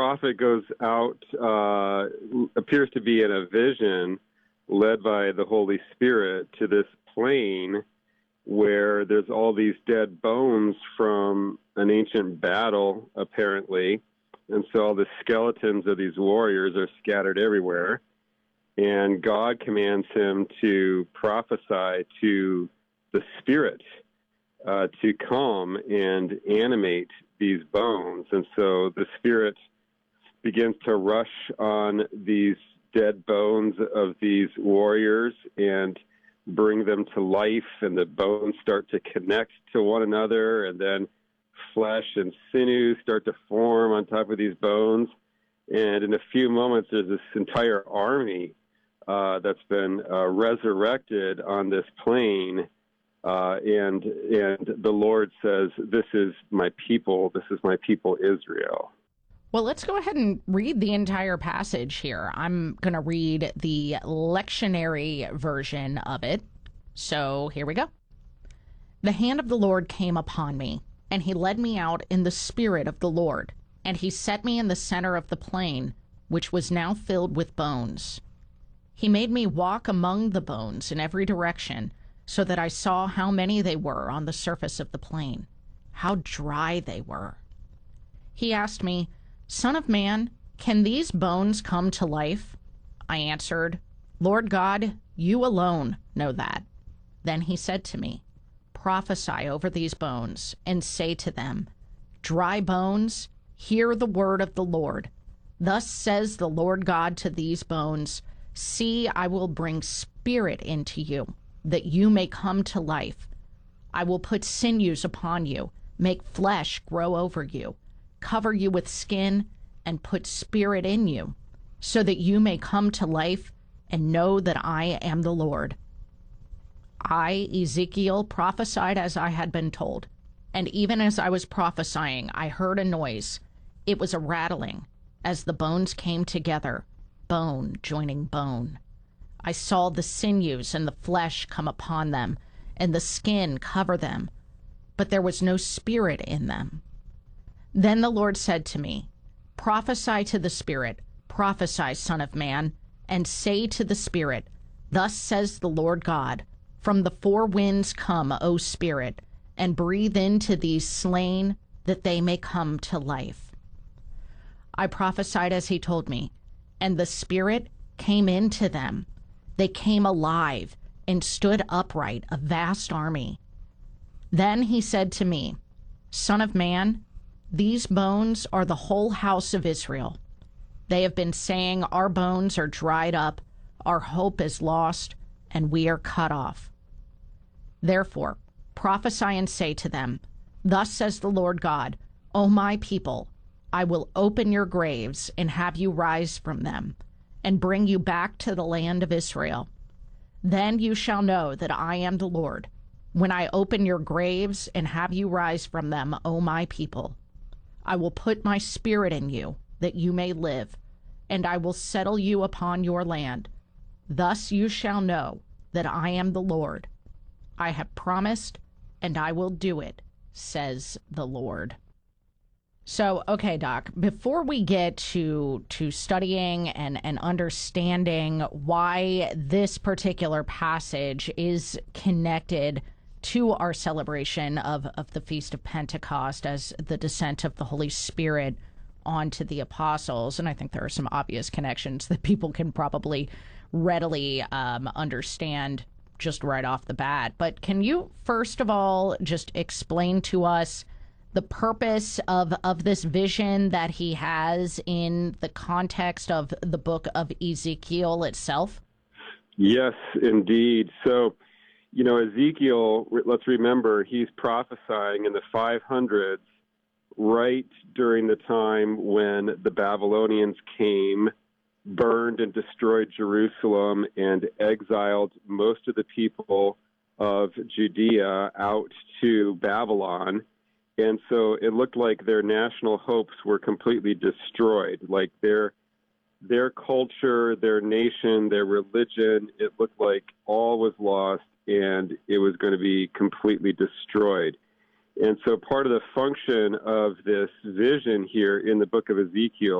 prophet goes out, appears to be in a vision led by the Holy Spirit to this plain where there's all these dead bones from an ancient battle, apparently. And so all the skeletons of these warriors are scattered everywhere. And God commands him to prophesy to the Spirit to come and animate these bones. And so the Spirit begins to rush on these dead bones of these warriors and bring them to life, and the bones start to connect to one another, and then flesh and sinew start to form on top of these bones. And in a few moments, there's this entire army that's been resurrected on this plain. And the Lord says, "This is my people. This is my people, Israel." Well, let's go ahead and read the entire passage here. I'm going to read the lectionary version of it. So here we go. The hand of the Lord came upon me, and he led me out in the spirit of the Lord, and he set me in the center of the plain, which was now filled with bones. He made me walk among the bones in every direction, so that I saw how many they were on the surface of the plain, how dry they were. He asked me, "Son of man, can these bones come to life?" I answered, "Lord God, you alone know that." Then he said to me, "Prophesy over these bones and say to them, dry bones, hear the word of the Lord. Thus says the Lord God to these bones, see, I will bring spirit into you, that you may come to life. I will put sinews upon you, make flesh grow over you, cover you with skin, and put spirit in you, so that you may come to life and know that I am the Lord." I, Ezekiel, prophesied as I had been told, and even as I was prophesying, I heard a noise. It was a rattling, as the bones came together, bone joining bone. I saw the sinews and the flesh come upon them, and the skin cover them, but there was no spirit in them. Then the Lord said to me, "Prophesy to the Spirit, prophesy, Son of man, and say to the Spirit, Thus says the Lord God, from the four winds come, O Spirit, and breathe into these slain, that they may come to life." I prophesied as he told me, and the Spirit came into them. They came alive and stood upright, a vast army. Then he said to me, "Son of man, these bones are the whole house of Israel. They have been saying, our bones are dried up, our hope is lost, and we are cut off. Therefore, prophesy and say to them, Thus says the Lord God, O my people, I will open your graves and have you rise from them, and bring you back to the land of Israel. Then you shall know that I am the Lord, when I open your graves and have you rise from them, O my people. I will put my spirit in you, that you may live, and I will settle you upon your land. Thus you shall know that I am the Lord. I have promised, and I will do it, says the Lord." So, okay, Doc, before we get to studying and understanding why this particular passage is connected to our celebration of the Feast of Pentecost as the descent of the Holy Spirit onto the apostles, and I think there are some obvious connections that people can probably readily understand just right off the bat. But can you, first of all, just explain to us the purpose of this vision that he has in the context of the book of Ezekiel itself? Yes, indeed. So, Ezekiel, let's remember, he's prophesying in the 500s, right during the time when the Babylonians came, burned and destroyed Jerusalem, and exiled most of the people of Judea out to Babylon. And so it looked like their national hopes were completely destroyed, like their culture, their nation, their religion. It looked like all was lost and it was going to be completely destroyed. And so part of the function of this vision here in the book of Ezekiel